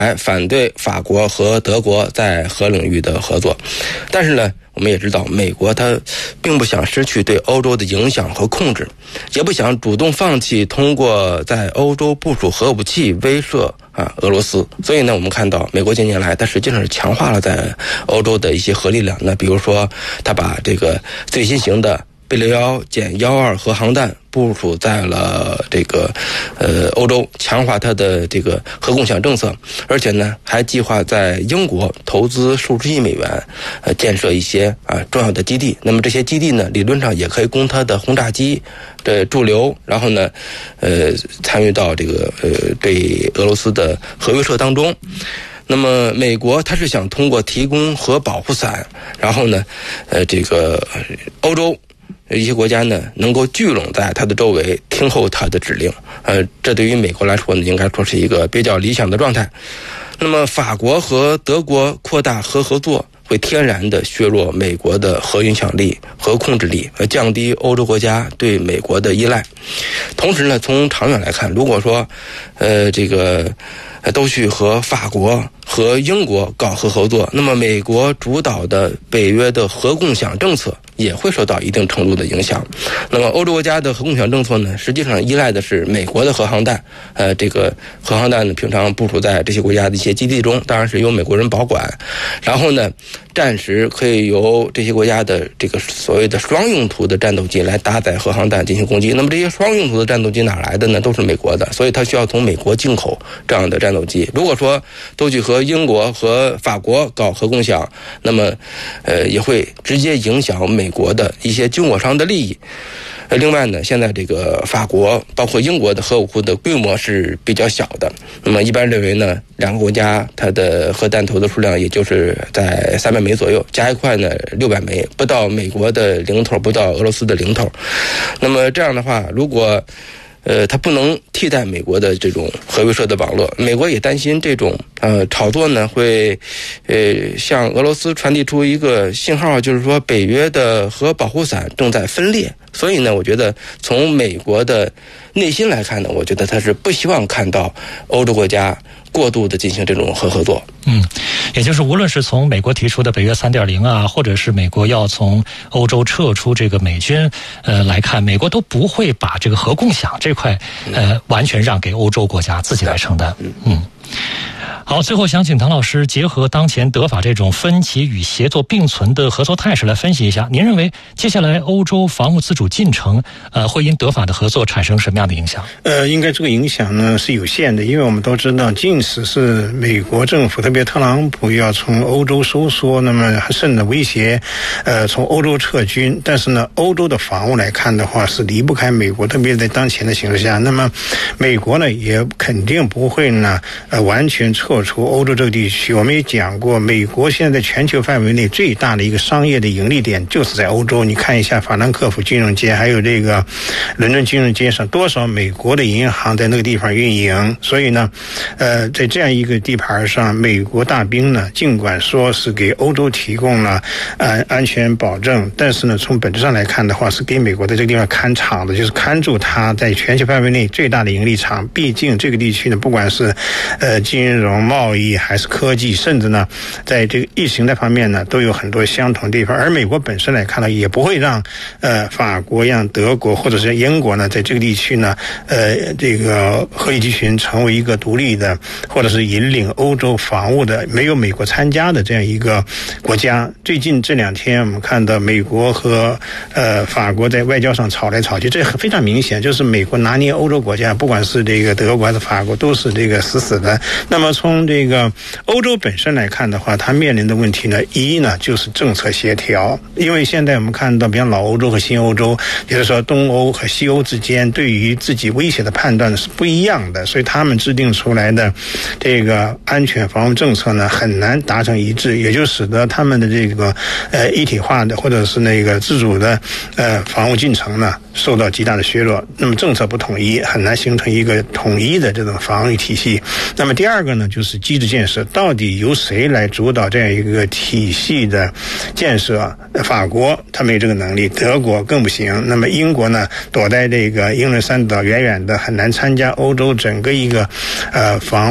反对法国和德国在核领域的合作。但是呢，我们也知道美国它并不想失去对欧洲的影响和控制，也不想主动放弃通过在欧洲部署核武器威慑俄罗斯。所以呢，我们看到美国近年来它实际上是强化了在欧洲的一些核力量。那比如说它把这个最新型的贝雷11-12核航弹部署在了这个欧洲，强化它的这个核共享政策，而且呢还计划在英国投资数十亿美元建设一些重要的基地。那么这些基地呢，理论上也可以供它的轰炸机的驻留，然后呢参与到这个对俄罗斯的核威慑当中。那么美国它是想通过提供核保护伞，然后呢这个欧洲一些国家呢能够聚拢在它的周围，听候它的指令。这对于美国来说呢，应该说是一个比较理想的状态。那么法国和德国扩大核合作，会天然的削弱美国的核影响力和控制力，降低欧洲国家对美国的依赖。同时呢，从长远来看，如果说这个都去和法国和英国搞核合作，那么美国主导的北约的核共享政策也会受到一定程度的影响。那么欧洲国家的核共享政策呢，实际上依赖的是美国的核航弹。这个核航弹呢，平常部署在这些国家的一些基地中，当然是由美国人保管。然后呢，暂时可以由这些国家的这个所谓的双用途的战斗机来搭载核航弹进行攻击。那么这些双用途的战斗机哪来的呢？都是美国的，所以它需要从美国进口这样的战斗机。如果说都去和英国和法国搞核共享，那么也会直接影响美国的一些军火商的利益。另外呢，现在这个法国包括英国的核武库的规模是比较小的，那么一般认为呢，两个国家它的核弹头的数量也就是在300枚左右，加一块呢600枚，不到美国的零头，不到俄罗斯的零头。那么这样的话，如果它不能替代美国的这种核威慑的网络，美国也担心这种炒作呢会向俄罗斯传递出一个信号，就是说北约的核保护伞正在分裂。所以呢，我觉得从美国的内心来看呢，我觉得他是不希望看到欧洲国家过度的进行这种核合作。 也就是无论是从美国提出的北约 3.0 啊，或者是美国要从欧洲撤出这个美军来看，美国都不会把这个核共享这块完全让给欧洲国家自己来承担。好，最后想请唐老师结合当前德法这种分歧与协作并存的合作态势来分析一下，您认为接下来欧洲防务自主进程会因德法的合作产生什么样的影响？ 应该这个影响呢是有限的，因为我们都知道，即使是美国政府，特别特朗普要从欧洲收缩，那么甚至威胁从欧洲撤军，但是呢，欧洲的防务来看的话是离不开美国，特别在当前的形势下，那么美国呢也肯定不会呢完全撤出欧洲这个地区。我们也讲过，美国现在在全球范围内最大的一个商业的盈利点就是在欧洲。你看一下法兰克福金融街，还有这个伦敦金融街上，多少美国的银行在那个地方运营。所以呢，在这样一个地盘上，美国大兵呢，尽管说是给欧洲提供了安全保证，但是呢，从本质上来看的话，是给美国在这个地方看场的，就是看住它在全球范围内最大的盈利场。毕竟这个地区呢，不管是金融、贸易还是科技，甚至呢，在这个意识形态方面呢，都有很多相同的地方。而美国本身来看呢，也不会让法国、让德国或者是英国呢，在这个地区呢，这个核力集群成为一个独立的，或者是引领欧洲防务的没有美国参加的这样一个国家。最近这2天，我们看到美国和法国在外交上吵来吵去，这非常明显，就是美国拿捏欧洲国家，不管是这个德国还是法国，都是这个死死的。那么从这个欧洲本身来看的话，它面临的问题呢，一呢就是政策协调，因为现在我们看到，比方老欧洲和新欧洲，也就是说东欧和西欧之间对于自己威胁的判断是不一样的，所以他们制定出来的这个安全防务政策呢，很难达成一致，也就使得他们的这个一体化的或者是那个自主的防务进程呢受到极大的削弱。那么政策不统一，很难形成一个统一的这种防御体系。那么第二个呢，就是机制建设，到底由谁来主导这样一个体系的建设？法国他没有这个能力，德国更不行。那么英国呢，躲在这个英伦三岛远远的，很难参加欧洲整个一个防务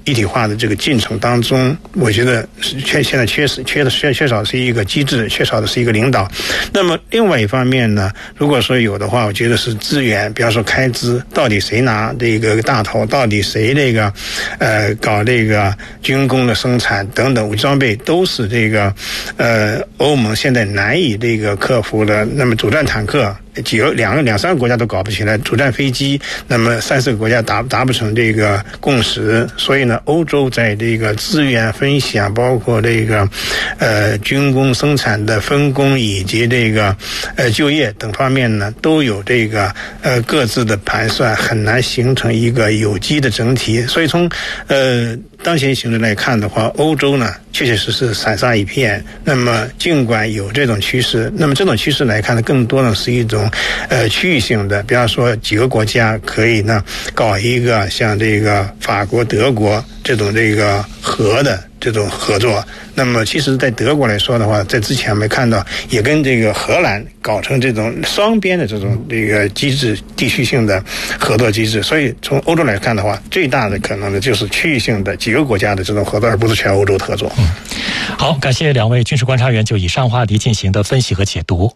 一体化的这个进程当中，我觉得现在缺少是一个机制，缺少的是一个领导。那么另外一方面呢，如果说有的话，我觉得是资源，比方说开支，到底谁拿这个大头，到底谁这个搞这个军工的生产等等武器装备，都是这个欧盟现在难以这个克服的。那么主战坦克两三个国家都搞不起来，主战飞机，那么3-4个国家达不成这个共识，所以呢，欧洲在这个资源分享，包括这个军工生产的分工以及这个就业等方面呢，都有这个各自的盘算，很难形成一个有机的整体。所以从当前形势来看的话，欧洲呢确确实实散沙一片。那么尽管有这种趋势，那么这种趋势来看呢，更多呢是一种区域性的，比方说几个国家可以呢搞一个像这个法国、德国这种这个核的这种合作。那么其实在德国来说的话，在之前我们看到也跟这个荷兰搞成这种双边的这种这个机制，地区性的合作机制。所以从欧洲来看的话，最大的可能呢就是区域性的几个国家的这种合作，而不是全欧洲的合作。 好，感谢两位军事观察员就以上话题进行的分析和解读。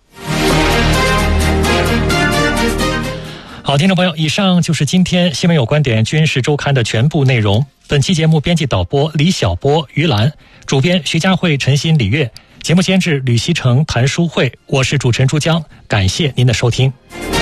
好，听众朋友，以上就是今天新闻有观点军事周刊的全部内容。本期节目编辑导播李晓波、于兰，主编徐佳慧、陈鑫、李月，节目监制吕希成、谭淑慧，我是主持人朱江，感谢您的收听。